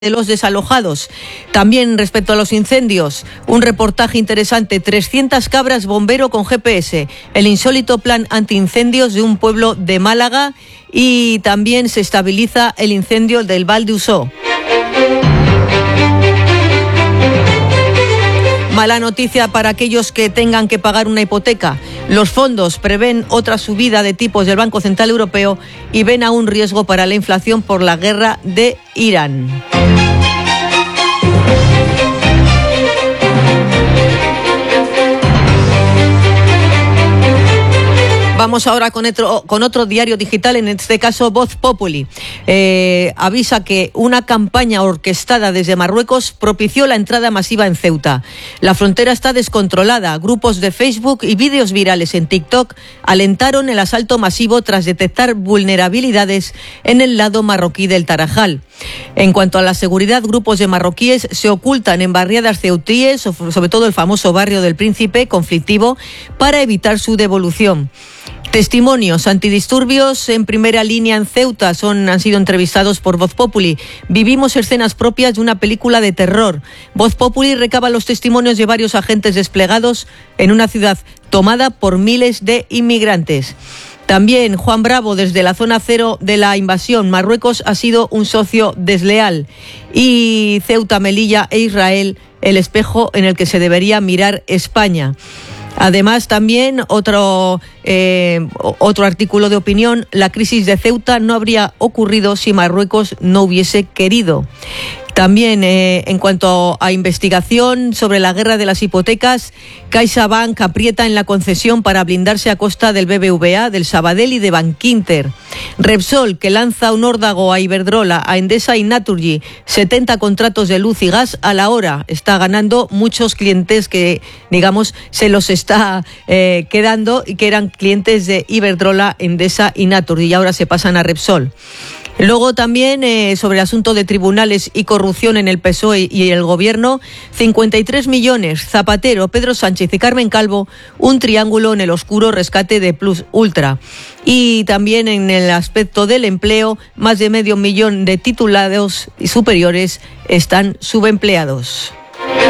de los desalojados. También respecto a los incendios, un reportaje interesante: 300 cabras bombero con GPS, el insólito plan antiincendios de un pueblo de Málaga, y también se estabiliza el incendio del Val de Usó. Mala noticia para aquellos que tengan que pagar una hipoteca. Los fondos prevén otra subida de tipos del Banco Central Europeo y ven aún riesgo para la inflación por la guerra de Irán. Vamos ahora con otro diario digital, en este caso Voz Populi. Avisa que una campaña orquestada desde Marruecos propició la entrada masiva en Ceuta. La frontera está descontrolada. Grupos de Facebook y vídeos virales en TikTok alentaron el asalto masivo tras detectar vulnerabilidades en el lado marroquí del Tarajal. En cuanto a la seguridad, grupos de marroquíes se ocultan en barriadas ceutíes, sobre todo el famoso barrio del Príncipe, conflictivo, para evitar su devolución. Testimonios antidisturbios en primera línea en Ceuta han sido entrevistados por Voz Populi. Vivimos escenas propias de una película de terror. Voz Populi recaba los testimonios de varios agentes desplegados en una ciudad tomada por miles de inmigrantes. También Juan Bravo, desde la zona cero de la invasión: Marruecos ha sido un socio desleal. Y Ceuta, Melilla e Israel, el espejo en el que se debería mirar España. Además, también otro artículo de opinión: la crisis de Ceuta no habría ocurrido si Marruecos no hubiese querido. También, en cuanto a investigación sobre la guerra de las hipotecas, CaixaBank aprieta en la concesión para blindarse a costa del BBVA, del Sabadell y de Bankinter. Repsol, que lanza un órdago a Iberdrola, a Endesa y Naturgy, 70 contratos de luz y gas a la hora. Está ganando muchos clientes que, digamos, se los está quedando, y que eran clientes de Iberdrola, Endesa y Naturgy, y ahora se pasan a Repsol. Luego también sobre el asunto de tribunales y corrupción en el PSOE y el Gobierno: 53 millones, Zapatero, Pedro Sánchez y Carmen Calvo, un triángulo en el oscuro rescate de Plus Ultra. Y también en el aspecto del empleo, más de 500.000 de titulados y superiores están subempleados.